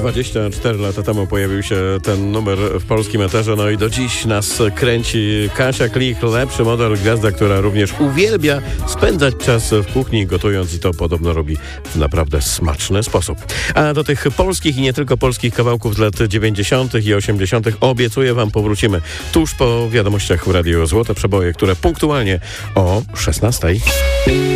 24 lata temu pojawił się ten numer w polskim eterze, no i do dziś nas kręci. Kasia Klich, lepszy model, gwiazda, która również uwielbia spędzać czas w kuchni gotując i to podobno robi w naprawdę smaczny sposób. A do tych polskich i nie tylko polskich kawałków z lat 90. i 80. obiecuję wam powrócimy tuż po wiadomościach w Radiu Złote Przeboje, które punktualnie o 16.